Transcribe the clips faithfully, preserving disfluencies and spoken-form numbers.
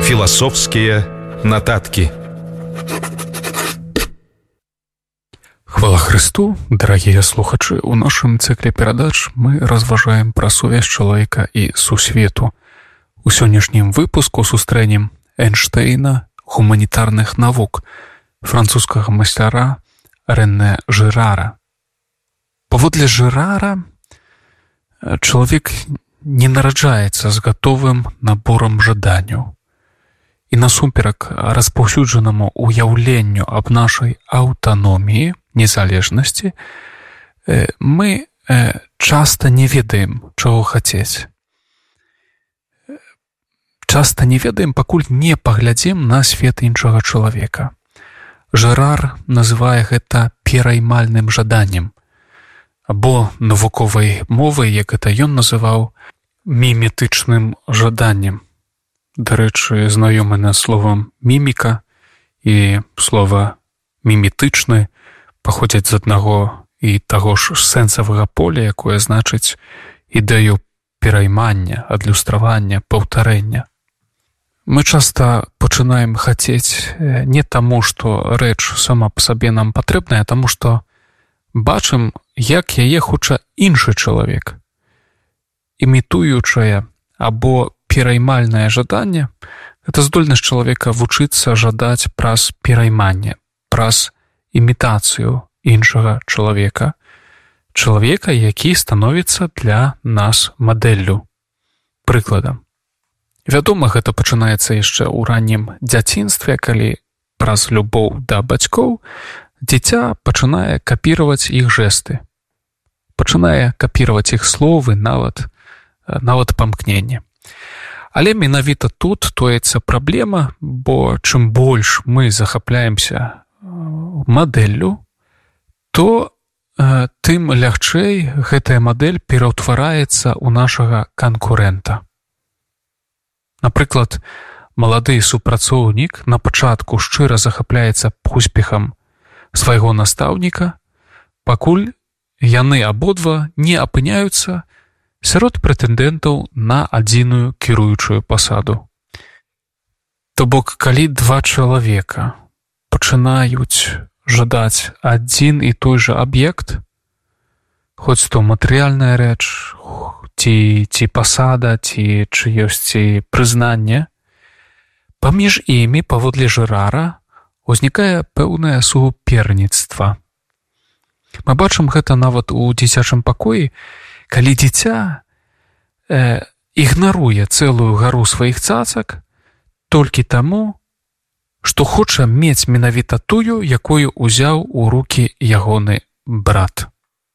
Філасофскія нататкі. Хвала Христу, дарагія слухачы, у нашым цыкле перадач мы разважаем пра сувязь чалавека і сусвету. У сённяшнім выпуску сустрэнем Эйнштэйна, гуманітарных навук, французскага майстара Рэнэ Жырара. Паводле Жырара, чалавек не нараджаецца з гатовым наборам жаданняў. І насуперак распаўсюджанаму ўяўленню аб нашай аўтаноміі, незалежнасці, мы часта не ведаем, чаго хацець. Часта не ведаем, пакуль не паглядзім на свет іншага чалавека. Жырар называе гэта пераймальным жаданнем, або навуковай мовай, як гэта ён называў, міметычным жаданнем. Дарэчы, знаёмы словам міміка і слова міметычны паходзяць з аднаго і таго ж сэнсавага поля, якое значыць ідэю пераймання, адлюстравання, паўтарэння. Мы часта пачынаем хацець не таму, што рэч сама па сабе нам патрэбная, а таму, што бачым, як яе хоча іншы чалавек. Імітуючае або пераймальнае жаданне – гэта здольнасць чалавека вучыцца жадаць праз перайманне, праз імітацыю іншага чалавека, чалавека, які становіцца для нас мадэллю, прыкладам. Вядома, гэта пачынаецца яшчэ ў раннім дзяцінстве, калі праз любоў да бацькоў дзіця пачынае капіраваць іх жэсты, пачынае капіраваць іх словы, нават, нават памкненне. Але менавіта тут тоіцца праблема, бо чым больш мы захапляемся мадэллю, то э, тым лягчэй гэтая мадэль пераўтвараецца ў нашага канкурэнта. Напрыклад, малады супрацоўнік на пачатку шчыра захапляецца поспехам свайго настаўніка, пакуль яны абодва не апыняюцца сярод прэтэндэнтаў на адзіную кіруючую пасаду. То бок, калі два чалавека пачынаюць жадаць адзін і той жа аб'ект, хоць то матэрыяльная рэч, ці, ці пасада, ці чыёсьці прызнанне, паміж імі, паводле Жырара, узнікае пэўнае суперніцтва. Мы бачым гэта нават у дзіцячым пакоі, калі дзіця э, ігнаруе цэлую гару сваіх цацак толькі таму, што хоча мець менавіта тую, якую ўзяў у рукі ягоны брат.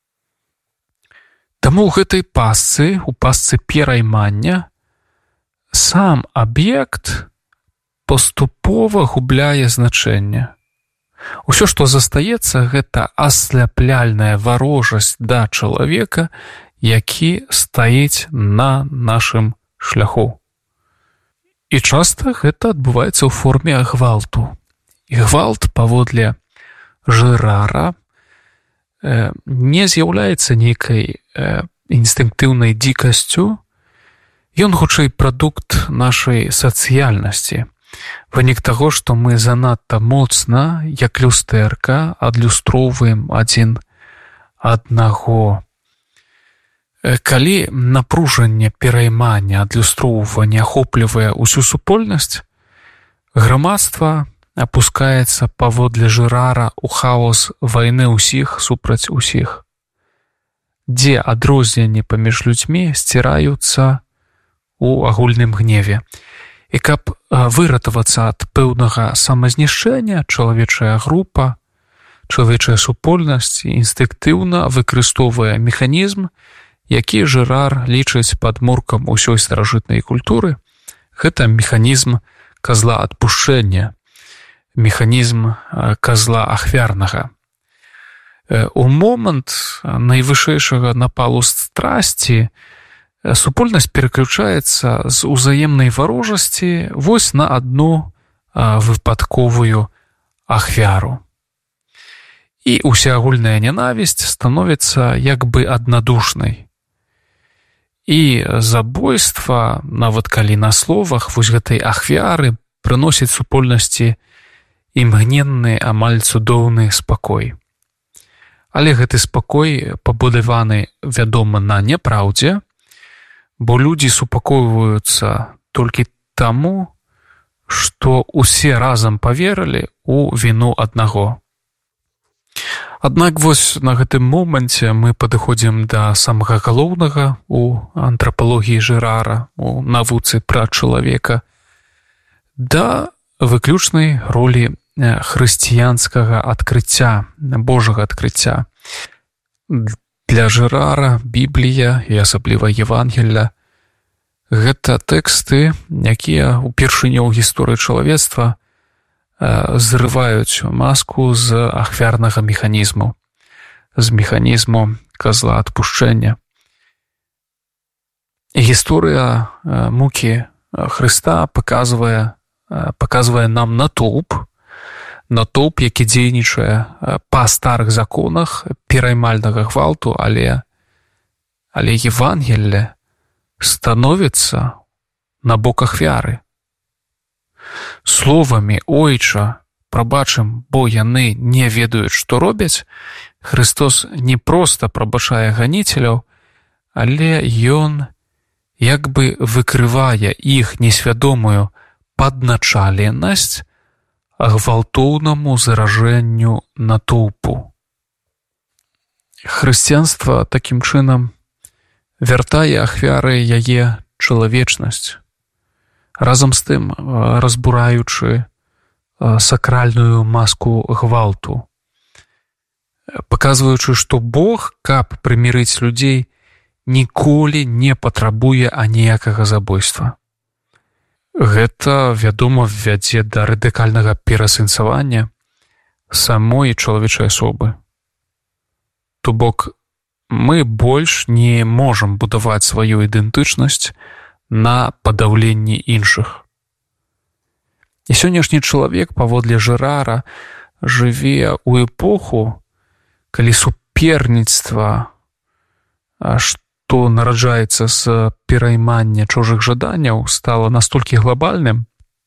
Таму ў гэтай пасцы, у пасцы пераймання, сам аб'ект паступова губляе значэнне. Усё, што застаецца, гэта асляпляльная варожасць да чалавека, які стаіць на нашым шляху. І часта гэта адбываецца ў форме гвалту. І гвалт, паводле Жырара, э, не з'яўляецца нейкай э, інстынктыўнай дзікасцю, ён хутчэй прадукт нашай сацыяльнасці, вынік таго, што мы занадта моцна, як люстэрка, адлюстроўваем адзін аднаго. Калі напружанне пераймання, адлюстроўвання ахоплівае ўсю супольнасць, грамадства апускаецца паводле Жырара ў хаос вайны ўсіх супраць усіх, дзе адрозненні паміж людзьмі сціраюцца ў агульным гневе. І каб выратавацца ад пэўнага самазнішчэння, чалавечая група, чалавечая супольнасць інстынктыўна выкарыстоўвае механізм, які Жырар лічыць падмуркам усёй старажытнай культуры. Гэта механізм казла адпушчэння, механізм казла ахвярнага. У момант найвышэйшага напалу страсці супольнасць пераключаецца з узаемнай варожасці вось на адну выпадковую ахвяру. І усеагульная нянавісць становіцца як бы аднадушнай. І забойства, нават калі на словах вось гэтай ахвяры прыносіць супольнасці імгненны, амаль цудоўны спакой. Але гэты спакой пабудаваны, вядома, на няпраўдзе, бо людзі супакойваюцца толькі таму, што ўсе разам паверылі ў віну аднаго. Аднак вось на гэтым моманце мы падыходзім да самага галоўнага у антрапалогіі Жэрара, у навуцы пра чалавека, да выключнай ролі хрысціянскага адкрыцця, Божага адкрыцця. Для Жэрара Біблія і асабліва Евангелля гэта тэксты, якія ўпершыню ў гісторыі чалавецтва зрываюць маску з ахвярнага механізму, з механізму казла адпушчэння. Гісторыя мукі Хрыста паказвае, паказвае нам натоўп, натоўп, які дзейнічае па старых законах пераймальнага гвалту, але, але Евангелле становіцца на бок ахвяры. Словамі «Ойча, прабачым, бо яны не ведаюць, што робяць», Христос не проста прабачае ганіцеляў, але ён як бы выкрывае іх несвядомую падначаленасць гвалтоўнаму заражэнню натоўпу. Хрысціянства такім чынам вяртае ахвяры яе чалавечнасць, разам з тым разбураючы сакральную маску гвалту, паказваючы, што Бог, каб прымірыць людзей, ніколі не патрабуе аніякага забойства. Гэта, вядома, вядзе да радыкальнага пераасэнсавання самой чалавечай асобы. То бок, мы больш не можам будаваць сваю ідэнтычнасць на падаўленні іншых. І сённяшні чалавек, паводле Жэрара, жыве ў эпоху, калі суперніцтва, што нараджаецца з пераймання чужых жаданняў, стала настолькі глобальным,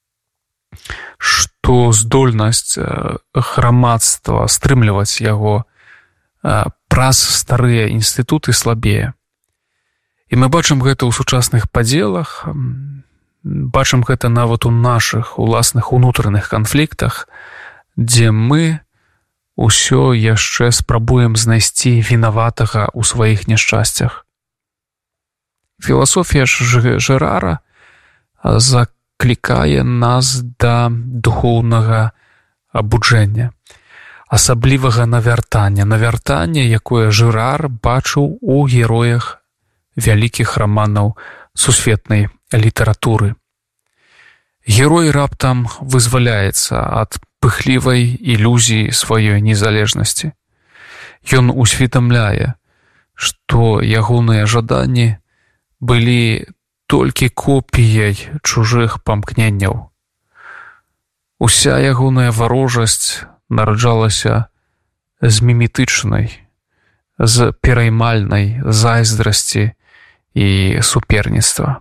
што здольнасць грамадства стрымліваць яго праз старыя інстытуты слабее. І мы бачым гэта ў сучасных падзелах, бачым гэта нават у нашых уласных унутраных канфліктах, дзе мы ўсё яшчэ спрабуем знайсці вінаватага ў сваіх няшчасцях. Філасофія Жэрара заклікае нас да духоўнага абуджэння, асаблівага навяртання, навяртання, якое Жэрар бачыў у героях вялікіх раманаў сусветнай літаратуры. Герой раптам вызваляецца ад пыхлівай ілюзіі сваёй незалежнасці. Ён усведамляе, што ягоныя жаданні былі толькі копіяй чужых памкненняў. Уся ягоная варожасць нараджалася з міметычнай, з пераймальнай зайздрасці і суперніцтва.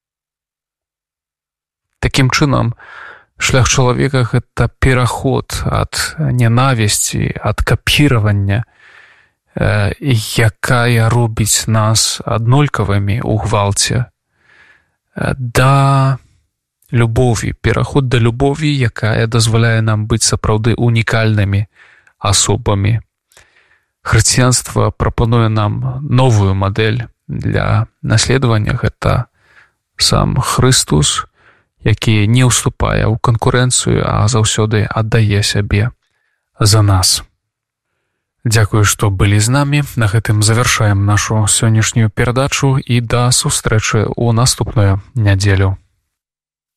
Такім чынам, шлях чалавека – гэта пераход ад нянавісці, ад капіравання, якая робіць нас аднолькавымі ў гвалце, да любові, пераход да любові, якая дазваляе нам быць сапраўды унікальнымі асобамі. Хрысціянства прапануе нам новую мадэль для наследавання. Гэта сам Хрыстус, які не ўступае ў канкурэнцыю, а заўсёды аддае сябе за нас. Дзякую, што былі з намі. На гэтым завяршаем нашу сённяшнюю перадачу і да сустрэчы ў наступную нядзелю.